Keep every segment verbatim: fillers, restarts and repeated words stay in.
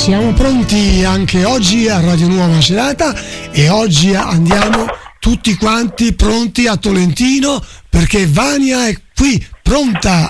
Siamo pronti anche oggi a Radio Nuova Macerata e oggi andiamo tutti quanti pronti a Tolentino perché Vania è qui pronta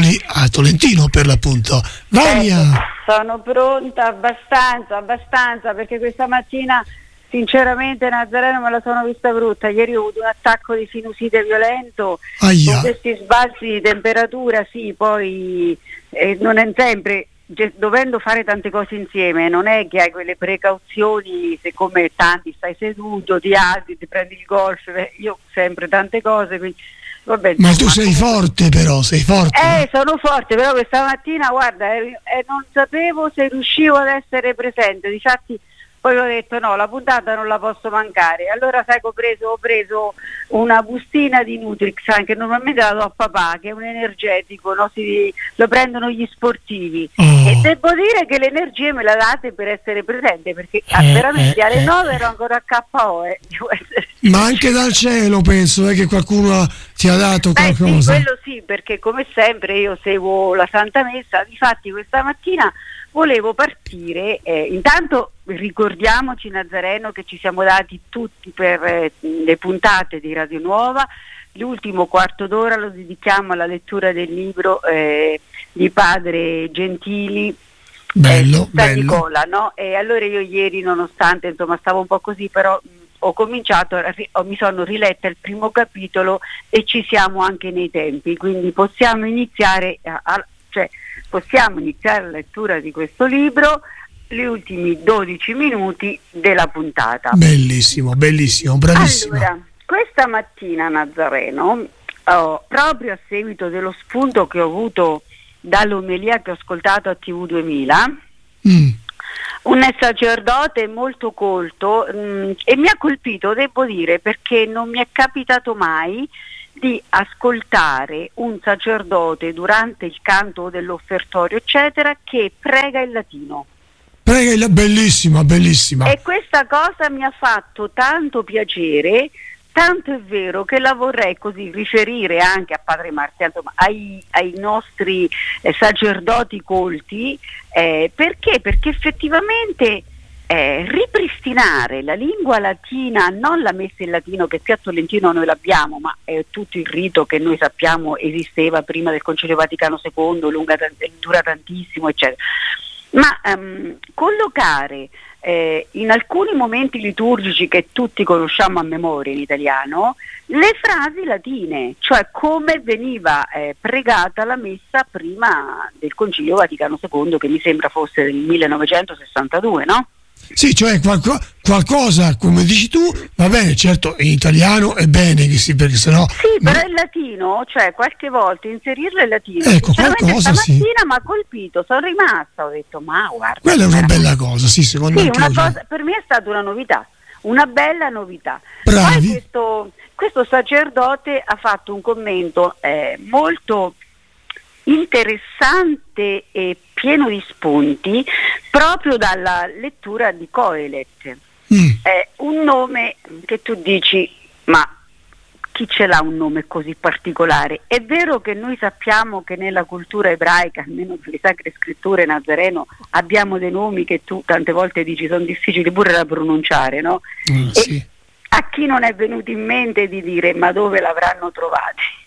a Tolentino per l'appunto. Vania! Eh, sono pronta abbastanza, abbastanza perché questa mattina sinceramente Nazareno me la sono vista brutta. Ieri ho avuto un attacco di sinusite violento. Aia. Con questi sbalzi di temperatura, sì, poi eh, non è sempre, dovendo fare tante cose insieme, non è che hai quelle precauzioni, se come tanti stai seduto, ti alzi, ti prendi il golf, io sempre tante cose, quindi vabbè, ma insomma, tu sei forte però, sei forte. Eh, sono forte, però questa mattina, guarda, eh, eh, non sapevo se riuscivo ad essere presente, difatti poi ho detto no, la puntata non la posso mancare. Allora sai che ho preso, ho preso una bustina di Nutrix, che normalmente la do a papà, che è un energetico, no? Si, lo prendono gli sportivi. Oh. E devo dire che le energie me le date per essere presente, perché eh, veramente eh, alle nove ero ancora a K O. Eh. Ma anche dal cielo penso eh, che qualcuno ti ha dato Beh, qualcosa. Sì, quello sì, perché come sempre io seguo la Santa Messa, difatti questa mattina volevo partire, eh, intanto ricordiamoci Nazareno che ci siamo dati tutti per eh, le puntate di Radio Nuova, l'ultimo quarto d'ora lo dedichiamo alla lettura del libro eh, di padre Gentili, bello, eh, bello. Nicola, no? E allora io ieri, nonostante insomma stavo un po' così, però mh, ho cominciato, ho, mi sono riletta il primo capitolo e ci siamo anche nei tempi, quindi possiamo iniziare a, a cioè possiamo iniziare la lettura di questo libro gli ultimi dodici minuti della puntata. Bellissimo, bellissimo, bravissimo. Allora, questa mattina Nazareno, oh, proprio a seguito dello spunto che ho avuto dall'omelia che ho ascoltato a T V duemila, mm. un sacerdote molto colto mh, e mi ha colpito, devo dire, perché non mi è capitato mai di ascoltare un sacerdote durante il canto dell'offertorio eccetera che prega in latino. Prega il bellissima, bellissima. E questa cosa mi ha fatto tanto piacere, tanto è vero che la vorrei così riferire anche a padre Marziano, insomma, ai, ai nostri eh, sacerdoti colti, eh, perché? Perché effettivamente Eh, ripristinare la lingua latina, non la messa in latino che qui a Tolentino noi l'abbiamo, ma è tutto il rito che noi sappiamo esisteva prima del Concilio Vaticano secondo, lunga, dura tantissimo eccetera, ma ehm, collocare eh, in alcuni momenti liturgici che tutti conosciamo a memoria in italiano le frasi latine, cioè come veniva eh, pregata la messa prima del Concilio Vaticano secondo, che mi sembra fosse del millenovecentosessantadue, no? Sì, cioè qualco, qualcosa, come dici tu, va bene, certo in italiano è bene che si, perché sennò... Sì, però in latino, cioè qualche volta inserirlo in latino, ecco, qualcosa stamattina sì. mi ha colpito, sono rimasta, ho detto ma guarda... Quella è una bella cosa, sì, secondo sì, me. Una cosa, per me è stata una novità, una bella novità. Bravi. Poi questo, questo sacerdote ha fatto un commento eh, molto interessante e pieno di spunti proprio dalla lettura di Coelet. Mm. È un nome che tu dici ma chi ce l'ha un nome così particolare? È vero che noi sappiamo che nella cultura ebraica, almeno nelle sacre scritture, Nazareno, abbiamo dei nomi che tu tante volte dici sono difficili pure da pronunciare, no? Mm, e sì. A chi non è venuto in mente di dire ma dove l'avranno trovati?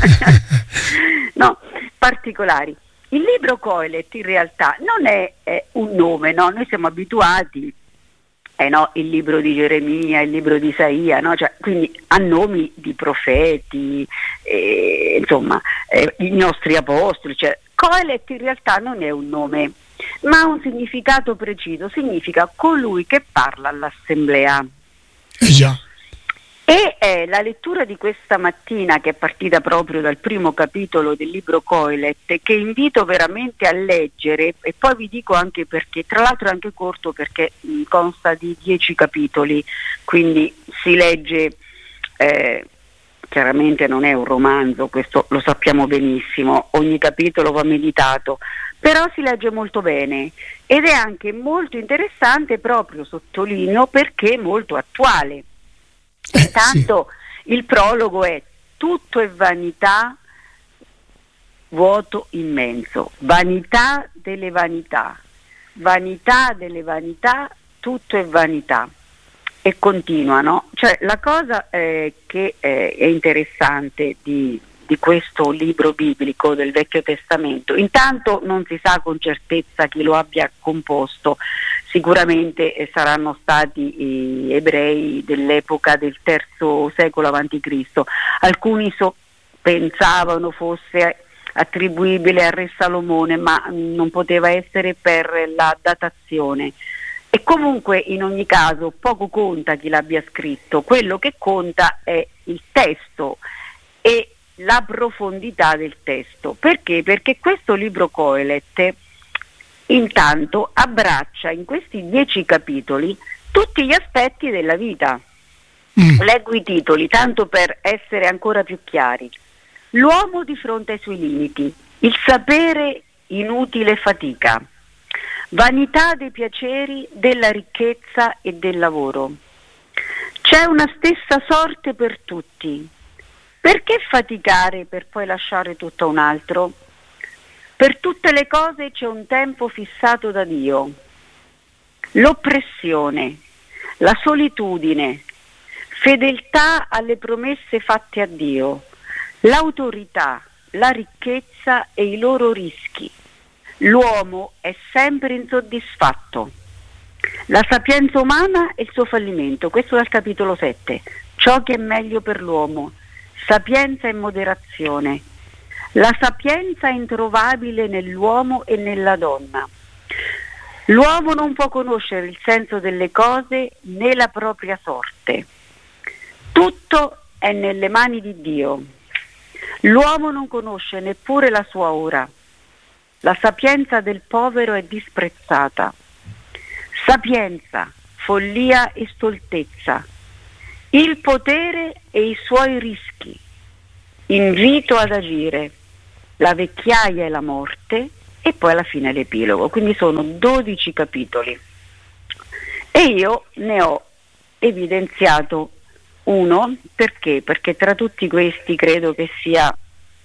No, particolari. Il libro Coelet in realtà non è, è un nome, no? Noi siamo abituati, eh no, il libro di Geremia, il libro di Isaia, no? Cioè, quindi a nomi di profeti, eh, insomma, eh, i nostri apostoli. Cioè, Coelet in realtà non è un nome, ma ha un significato preciso, significa colui che parla all'assemblea. Eh già. E eh, la lettura di questa mattina, che è partita proprio dal primo capitolo del libro Coelet, che invito veramente a leggere, e poi vi dico anche perché, tra l'altro è anche corto perché mh, consta di dieci capitoli, quindi si legge, eh, chiaramente non è un romanzo, questo lo sappiamo benissimo, ogni capitolo va meditato, però si legge molto bene ed è anche molto interessante, proprio sottolineo perché è molto attuale. Intanto sì. Il prologo è: tutto è vanità, vuoto immenso, vanità delle vanità, vanità delle vanità, tutto è vanità. E continuano. Cioè, la cosa eh, che eh, è interessante di, di questo libro biblico del Vecchio Testamento, intanto non si sa con certezza chi lo abbia composto, sicuramente eh, saranno stati gli ebrei dell'epoca del terzo secolo avanti Cristo. Alcuni so, pensavano fosse attribuibile al re Salomone, ma non poteva essere per la datazione. E comunque in ogni caso poco conta chi l'abbia scritto, quello che conta è il testo e la profondità del testo. Perché? Perché questo libro Coelet intanto abbraccia in questi dieci capitoli tutti gli aspetti della vita. Mm. Leggo i titoli tanto per essere ancora più chiari. L'uomo di fronte ai suoi limiti, il sapere inutile fatica, vanità dei piaceri, della ricchezza e del lavoro. C'è una stessa sorte per tutti. Perché faticare per poi lasciare tutto a un altro? Per tutte le cose c'è un tempo fissato da Dio. L'oppressione, la solitudine, fedeltà alle promesse fatte a Dio, l'autorità, la ricchezza e i loro rischi. L'uomo è sempre insoddisfatto. La sapienza umana e il suo fallimento. Questo dal capitolo sette. Ciò che è meglio per l'uomo. Sapienza e moderazione. La sapienza è introvabile nell'uomo e nella donna. L'uomo non può conoscere il senso delle cose né la propria sorte. Tutto è nelle mani di Dio. L'uomo non conosce neppure la sua ora. La sapienza del povero è disprezzata. Sapienza, follia e stoltezza. Il potere e i suoi rischi. Invito ad agire. La vecchiaia e la morte e poi alla fine l'epilogo. Quindi sono dodici capitoli. E io ne ho evidenziato uno, perché? Perché tra tutti questi credo che sia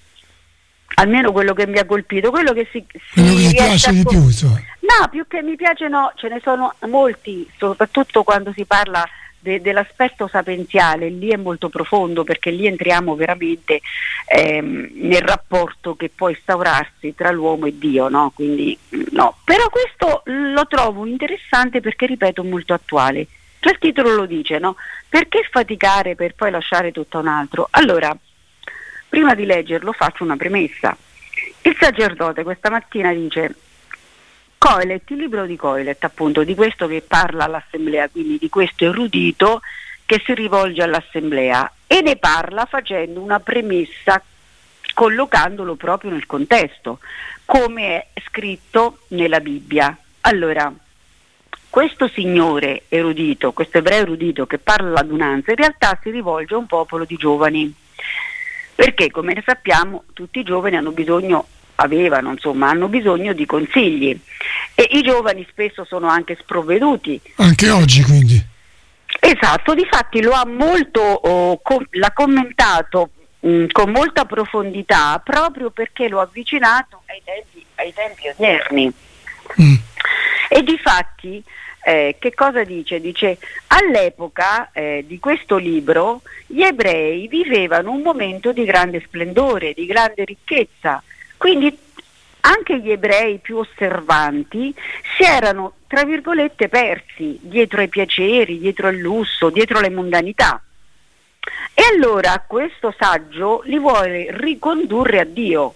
almeno quello che mi ha colpito, quello che si, si quello che ti piace di più, insomma. No, più che mi piace no, ce ne sono molti, soprattutto quando si parla de, dell'aspetto sapienziale, lì è molto profondo, perché lì entriamo veramente ehm, nel rapporto che può instaurarsi tra l'uomo e Dio, no? Quindi no, però questo lo trovo interessante perché, ripeto, molto attuale. Cioè il titolo lo dice, no? Perché faticare per poi lasciare tutto a un altro? Allora, prima di leggerlo faccio una premessa. Il sacerdote questa mattina dice: Coelet, il libro di Coelet, appunto, di questo che parla all'assemblea, quindi di questo erudito che si rivolge all'assemblea, e ne parla facendo una premessa, collocandolo proprio nel contesto, come è scritto nella Bibbia. Allora, questo signore erudito, questo ebreo erudito che parla all'adunanza, in realtà si rivolge a un popolo di giovani. Perché, come ne sappiamo, tutti i giovani hanno bisogno, avevano insomma, hanno bisogno di consigli, e i giovani spesso sono anche sprovveduti. Anche oggi, quindi. Esatto, difatti lo ha molto, oh, com- l'ha commentato mh, con molta profondità, proprio perché lo ha avvicinato ai tempi, ai tempi odierni. Mm. E difatti Eh, che cosa dice? Dice: all'epoca eh, di questo libro gli ebrei vivevano un momento di grande splendore, di grande ricchezza, quindi anche gli ebrei più osservanti si erano, tra virgolette, persi dietro ai piaceri, dietro al lusso, dietro alle mondanità. E allora questo saggio li vuole ricondurre a Dio.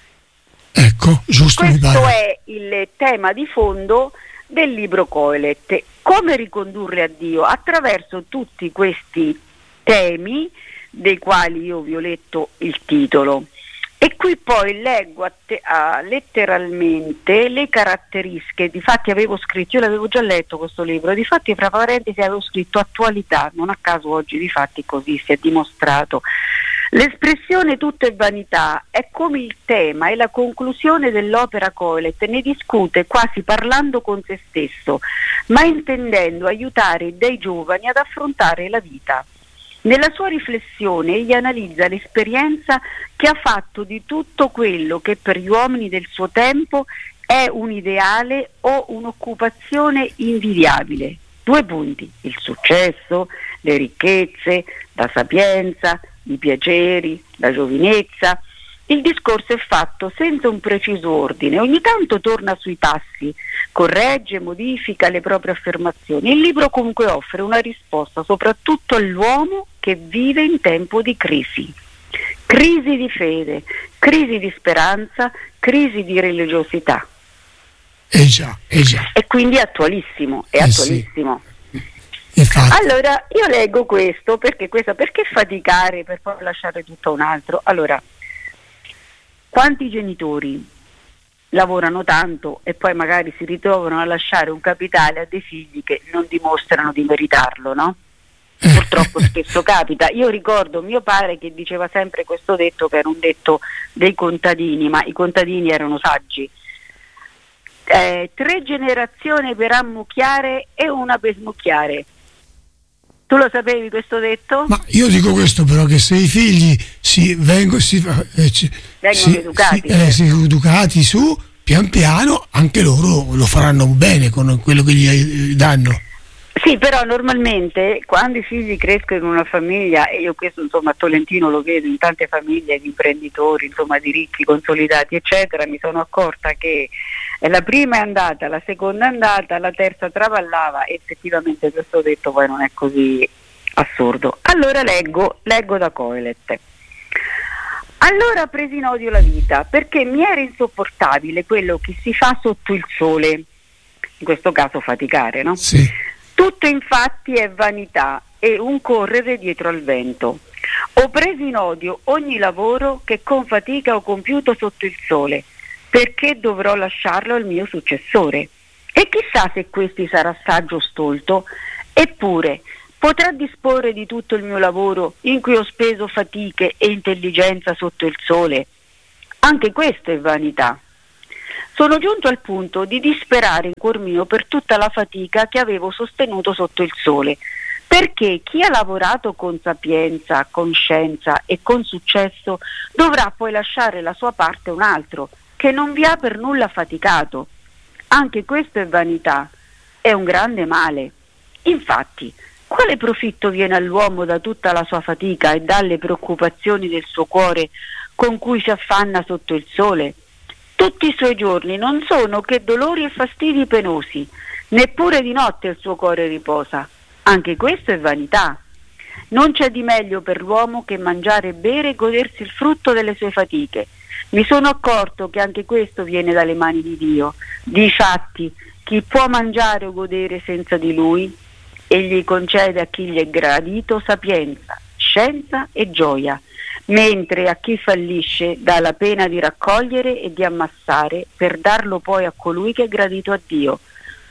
Ecco, giusto. Questo è il tema di fondo del libro Coelet. Come ricondurre a Dio? Attraverso tutti questi temi dei quali io vi ho letto il titolo. E qui poi leggo a te, a, letteralmente le caratteristiche. Difatti avevo scritto, io l'avevo già letto questo libro, difatti fra parentesi avevo scritto attualità, non a caso oggi difatti così si è dimostrato. L'espressione tutto è vanità è come il tema e la conclusione dell'opera Coelet, ne discute quasi parlando con se stesso, ma intendendo aiutare dei giovani ad affrontare la vita. Nella sua riflessione egli analizza l'esperienza che ha fatto di tutto quello che per gli uomini del suo tempo è un ideale o un'occupazione invidiabile? Due punti: il successo, le ricchezze, la sapienza, i piaceri, la giovinezza. Il discorso è fatto senza un preciso ordine, ogni tanto torna sui passi, corregge, modifica le proprie affermazioni. Il libro comunque offre una risposta soprattutto all'uomo che vive in tempo di crisi. Crisi di fede, crisi di speranza, crisi di religiosità. Eh già, eh già. E quindi è attualissimo, è eh attualissimo. Sì. Allora, io leggo questo perché questa, perché faticare per poi lasciare tutto a un altro? Allora, quanti genitori lavorano tanto e poi magari si ritrovano a lasciare un capitale a dei figli che non dimostrano di meritarlo, no? Purtroppo spesso capita. Io ricordo mio padre che diceva sempre questo detto, che era un detto dei contadini, ma i contadini erano saggi. Eh, tre generazioni per ammucchiare e una per smucchiare. Tu lo sapevi questo detto? Ma io dico questo però, che se i figli si vengono, si, eh, ci, vengono si, educati, si, eh, si educati su, pian piano anche loro lo faranno bene con quello che gli danno. Sì, però normalmente quando i figli crescono in una famiglia, e io questo insomma a Tolentino lo vedo in tante famiglie di imprenditori, insomma di ricchi consolidati eccetera, mi sono accorta che la prima è andata, la seconda è andata, la terza traballava, e effettivamente questo detto poi non è così assurdo. Allora leggo, leggo da Coelet. Allora presi in odio la vita, perché mi era insopportabile quello che si fa sotto il sole, in questo caso faticare, no? Sì. Tutto infatti è vanità e un correre dietro al vento. Ho preso in odio ogni lavoro che con fatica ho compiuto sotto il sole, perché dovrò lasciarlo al mio successore. E chissà se questi sarà saggio o stolto, eppure potrà disporre di tutto il mio lavoro in cui ho speso fatiche e intelligenza sotto il sole. Anche questo è vanità. Sono giunto al punto di disperare in cuor mio per tutta la fatica che avevo sostenuto sotto il sole, perché chi ha lavorato con sapienza, con scienza e con successo dovrà poi lasciare la sua parte a un altro che non vi ha per nulla faticato. Anche questo è vanità, è un grande male. Infatti, quale profitto viene all'uomo da tutta la sua fatica e dalle preoccupazioni del suo cuore con cui si affanna sotto il sole? Tutti i suoi giorni non sono che dolori e fastidi penosi, neppure di notte il suo cuore riposa. Anche questo è vanità. Non c'è di meglio per l'uomo che mangiare e bere e godersi il frutto delle sue fatiche. Mi sono accorto che anche questo viene dalle mani di Dio. Difatti, chi può mangiare o godere senza di Lui? Egli concede a chi gli è gradito sapienza, scienza e gioia, mentre a chi fallisce dà la pena di raccogliere e di ammassare per darlo poi a colui che è gradito a Dio.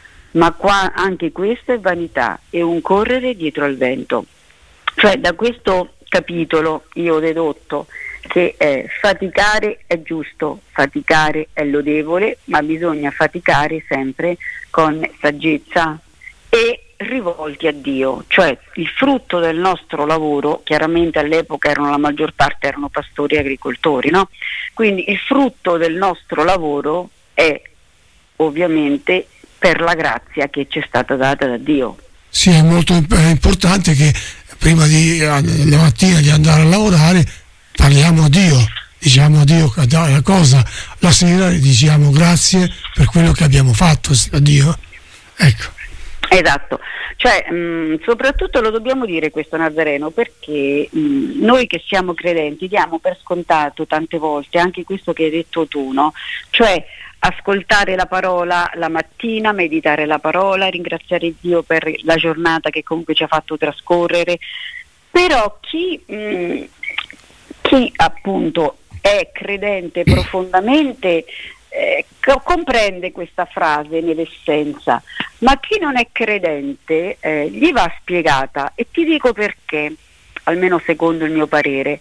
Ma qua anche questo è vanità e un correre dietro al vento. Cioè, da questo capitolo io ho dedotto che eh, faticare è giusto, faticare è lodevole, ma bisogna faticare sempre con saggezza e rivolti a Dio, cioè il frutto del nostro lavoro, chiaramente all'epoca erano la maggior parte erano pastori e agricoltori, no? Quindi il frutto del nostro lavoro è ovviamente per la grazia che ci è stata data da Dio. Sì, è molto importante che prima di la mattina di andare a lavorare parliamo a Dio, diciamo a Dio la cosa, la sera diciamo grazie per quello che abbiamo fatto a Dio. Ecco. Esatto, cioè mh, soprattutto lo dobbiamo dire questo Nazareno, perché mh, noi che siamo credenti diamo per scontato tante volte anche questo che hai detto tu, no? Cioè ascoltare la parola la mattina, meditare la parola, ringraziare Dio per la giornata che comunque ci ha fatto trascorrere, però chi, mh, chi appunto è credente profondamente Eh, comprende questa frase nell'essenza, ma chi non è credente eh, gli va spiegata, e ti dico perché, almeno secondo il mio parere.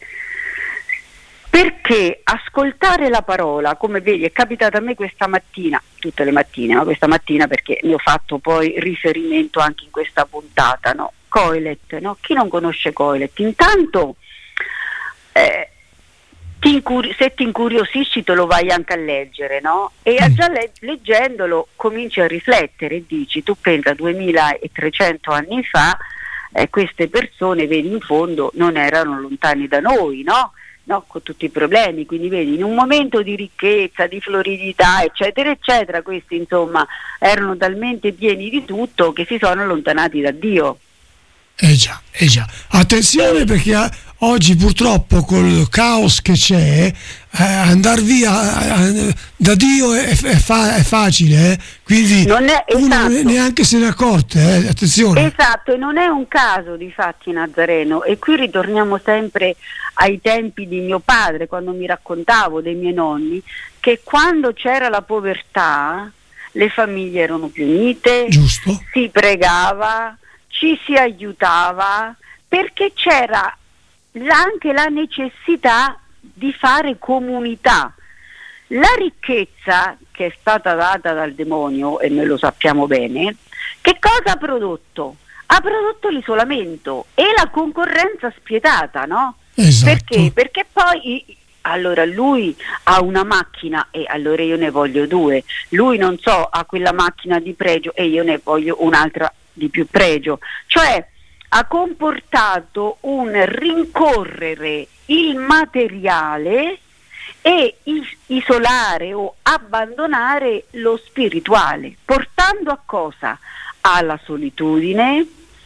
Perché ascoltare la parola, come vedi è capitato a me questa mattina, tutte le mattine, ma questa mattina perché ne ho fatto poi riferimento anche in questa puntata, no? Coelet, no? Chi non conosce Coelet? Intanto eh, ti incuri- se ti incuriosisci te lo vai anche a leggere, no? E mm. già le- leggendolo cominci a riflettere e dici, tu pensa duemilatrecento anni fa, eh, queste persone, vedi, in fondo non erano lontani da noi, no? No, con tutti i problemi, quindi vedi, in un momento di ricchezza, di floridità, eccetera, eccetera, questi insomma erano talmente pieni di tutto che si sono allontanati da Dio. Eh già, eh già. Attenzione, perché a, oggi purtroppo col caos che c'è, eh, andare via eh, da Dio è, è, fa, è facile, eh? Quindi non è, uno esatto. neanche se ne accorge, eh? Attenzione. Esatto, e non è un caso di fatti, Nazareno, e qui ritorniamo sempre ai tempi di mio padre, quando mi raccontavo dei miei nonni, che quando c'era la povertà le famiglie erano più unite, giusto, si pregava, ci si aiutava, perché c'era anche la necessità di fare comunità. La ricchezza che è stata data dal demonio, e noi lo sappiamo bene, che cosa ha prodotto? Ha prodotto l'isolamento e la concorrenza spietata, no? Esatto. Perché? Perché poi allora lui ha una macchina e allora io ne voglio due, lui non so ha quella macchina di pregio e io ne voglio un'altra di più pregio, cioè ha comportato un rincorrere il materiale e is- isolare o abbandonare lo spirituale, portando a cosa? Alla solitudine,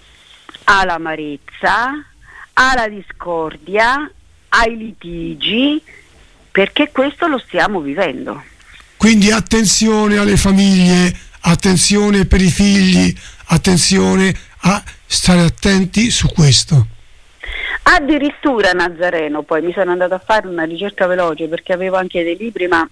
all'amarezza, alla discordia, ai litigi, perché questo lo stiamo vivendo. Quindi attenzione alle famiglie, attenzione per i figli, attenzione a stare attenti su questo. Addirittura, Nazareno, poi mi sono andata a fare una ricerca veloce perché avevo anche dei libri, ma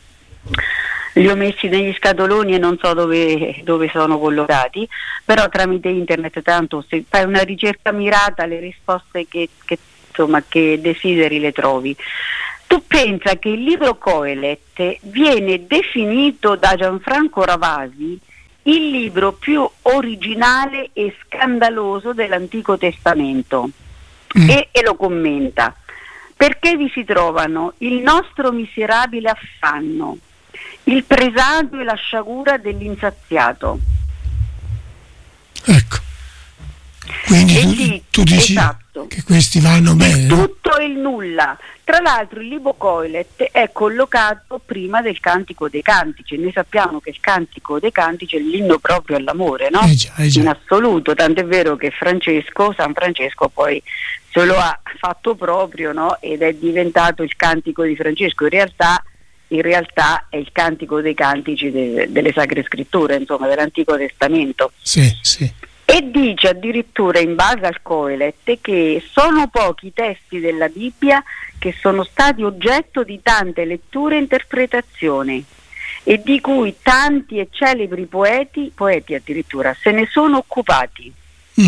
li ho messi negli scatoloni e non so dove, dove sono collocati, però tramite internet, tanto se fai una ricerca mirata, le risposte che, che, insomma, che desideri le trovi. Tu pensa che il libro Coelet viene definito da Gianfranco Ravasi il libro più originale e scandaloso dell'Antico Testamento, mm. e, e lo commenta, perché vi si trovano il nostro miserabile affanno, il presagio e la sciagura dell'insaziato. Ecco, quindi tu, sì, tu dici esatto, che questi vanno bene, no? Tutto e il nulla. Tra l'altro il libro Coelet è collocato prima del Cantico dei Cantici. Noi sappiamo che il Cantico dei Cantici è l'inno proprio all'amore, no? Eh già, eh già. In assoluto, tant'è vero che Francesco, San Francesco poi se lo ha fatto proprio, no? Ed è diventato il Cantico di Francesco. In realtà, in realtà è il Cantico dei Cantici de, delle Sacre Scritture, insomma, dell'Antico Testamento. Sì, sì. E dice addirittura, in base al Coelet, che sono pochi i testi della Bibbia che sono stati oggetto di tante letture e interpretazioni e di cui tanti e celebri poeti, poeti addirittura, se ne sono occupati. Mm.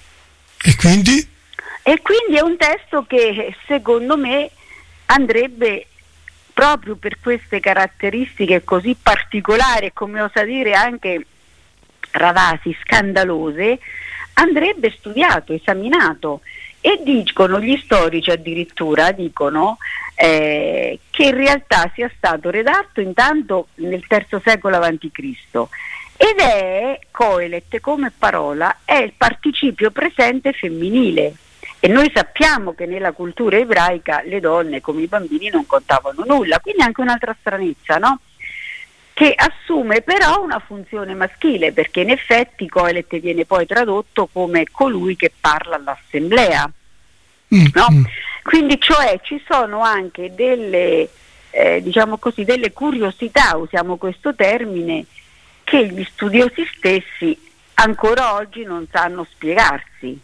E quindi? E quindi è un testo che secondo me andrebbe, proprio per queste caratteristiche così particolari e, come osa dire anche Ravasi, scandalose, andrebbe studiato, esaminato. E dicono gli storici, addirittura dicono eh, che in realtà sia stato redatto intanto nel terzo secolo avanti Cristo, ed è Coelet come parola è il participio presente femminile, e noi sappiamo che nella cultura ebraica le donne come i bambini non contavano nulla, quindi anche un'altra stranezza, no? Che assume però una funzione maschile, perché in effetti Coelet viene poi tradotto come colui che parla all'assemblea, mm, no? Mm. Quindi cioè ci sono anche delle eh, diciamo così delle curiosità, usiamo questo termine, che gli studiosi stessi ancora oggi non sanno spiegarsi.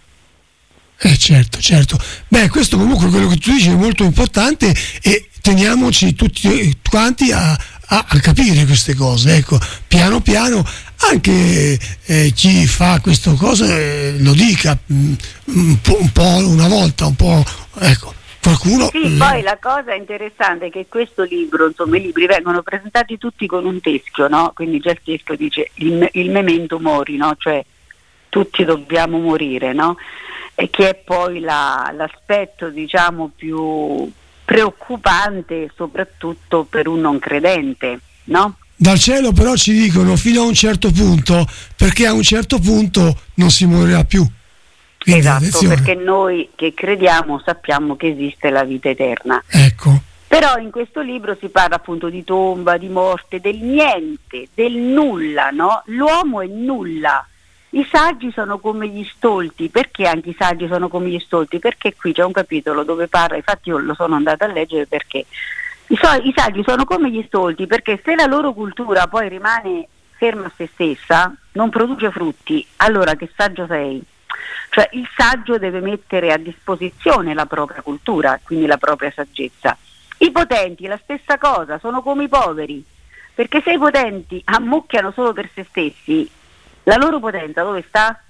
Eh certo, certo. Beh, questo comunque quello che tu dici è molto importante e teniamoci tutti quanti a A, a capire queste cose, ecco, piano piano anche eh, chi fa queste cose eh, lo dica mh, un, po', un po' una volta, un po', ecco, qualcuno. Sì, poi la cosa interessante è che questo libro, insomma, i libri vengono presentati tutti con un teschio, no? Quindi già il teschio dice il, il memento mori, no? Cioè tutti dobbiamo morire, no? E che è poi la, l'aspetto, diciamo, più preoccupante soprattutto per un non credente, no? Dal cielo però ci dicono fino a un certo punto, perché a un certo punto non si morirà più. Quindi, esatto, attenzione. Perché noi che crediamo sappiamo che esiste la vita eterna. Ecco. Però in questo libro si parla appunto di tomba, di morte, del niente, del nulla, no? L'uomo è nulla. I saggi sono come gli stolti. Perché anche i saggi sono come gli stolti? Perché qui c'è un capitolo dove parla, infatti io lo sono andata a leggere perché I, so, I saggi sono come gli stolti, perché se la loro cultura poi rimane ferma a se stessa, non produce frutti, allora che saggio sei? Cioè il saggio deve mettere a disposizione la propria cultura, quindi la propria saggezza. I potenti, la stessa cosa, sono come i poveri, perché se i potenti ammucchiano solo per se stessi, la loro potenza dove sta?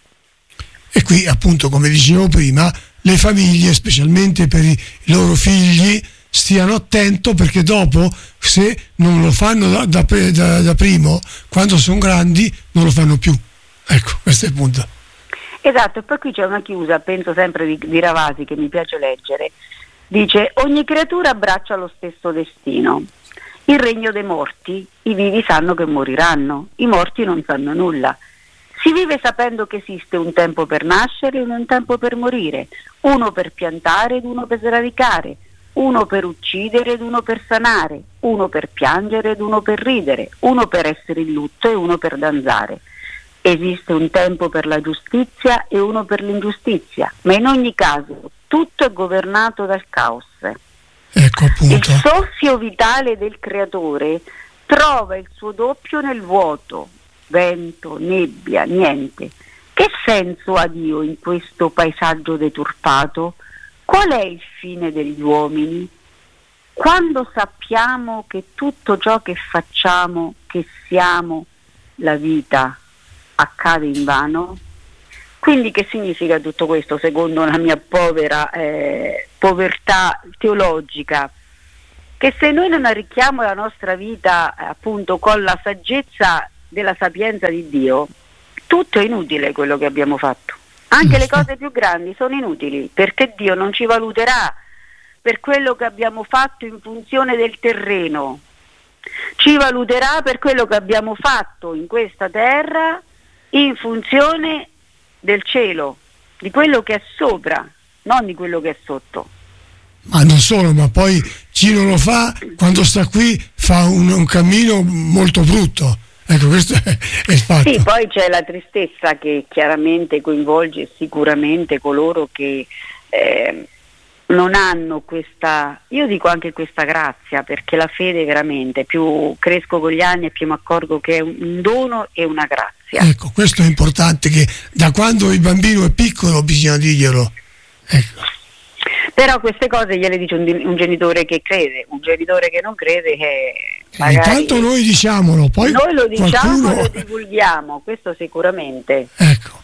E qui appunto, come dicevo prima, le famiglie, specialmente per i loro figli, stiano attento, perché dopo, se non lo fanno da, da, da, da primo, quando sono grandi non lo fanno più. Ecco, questo è il punto. Esatto, e poi qui c'è una chiusa, penso sempre di, di Ravasi, che mi piace leggere. Dice: ogni creatura abbraccia lo stesso destino. Il regno dei morti, i vivi sanno che moriranno, i morti non sanno nulla. Si vive sapendo che esiste un tempo per nascere e un tempo per morire, uno per piantare ed uno per sradicare, uno per uccidere ed uno per sanare, uno per piangere ed uno per ridere, uno per essere in lutto e uno per danzare. Esiste un tempo per la giustizia e uno per l'ingiustizia, ma in ogni caso tutto è governato dal caos. Ecco, appunto. Il soffio vitale del creatore trova il suo doppio nel vuoto, vento, nebbia, niente. Che senso ha Dio in questo paesaggio deturpato? Qual è il fine degli uomini? Quando sappiamo che tutto ciò che facciamo, che siamo, la vita, accade invano? Quindi che significa tutto questo secondo la mia povera eh, povertà teologica? Che se noi non arricchiamo la nostra vita eh, appunto con la saggezza della sapienza di Dio, tutto è inutile quello che abbiamo fatto. Anche le cose più grandi sono inutili, perché Dio non ci valuterà per quello che abbiamo fatto in funzione del terreno, ci valuterà per quello che abbiamo fatto in questa terra in funzione del cielo, di quello che è sopra, non di quello che è sotto. Ma non solo, ma poi chi non lo fa, quando sta qui, fa un, un cammino molto brutto. Ecco, questo è, è il fatto. Sì, poi c'è la tristezza che chiaramente coinvolge sicuramente coloro che eh, non hanno questa, io dico anche questa grazia, perché la fede veramente, più cresco con gli anni e più mi accorgo che è un dono e una grazia. Ecco, questo è importante, che da quando il bambino è piccolo bisogna dirglielo. Ecco. Però queste cose gliele dice un, un genitore che crede, un genitore che non crede che magari... Intanto noi diciamolo, poi noi lo diciamo qualcuno... e lo divulghiamo, questo sicuramente. Ecco.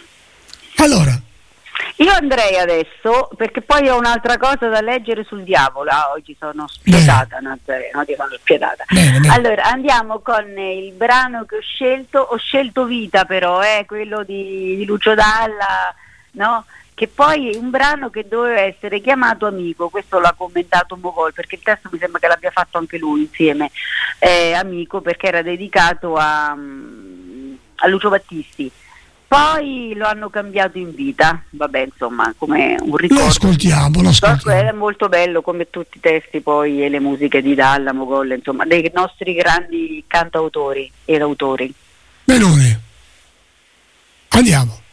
Allora, io andrei adesso, perché poi ho un'altra cosa da leggere sul diavolo. Ah, oggi sono spietata, Nazareno, ti sono spietata. Bene, bene. Allora, andiamo con il brano che ho scelto, ho scelto Vita però, eh, quello di, di Lucio Dalla, no? Che poi è un brano che doveva essere chiamato Amico, questo l'ha commentato Mogol, perché il testo mi sembra che l'abbia fatto anche lui insieme, eh, Amico, perché era dedicato a, a Lucio Battisti. Poi lo hanno cambiato in Vita, vabbè, insomma, come un ricordo. Lo ascoltiamo, lo ascoltiamo. È molto bello, come tutti i testi poi e le musiche di Dalla, Mogol, insomma, dei nostri grandi cantautori ed autori. Benone, andiamo.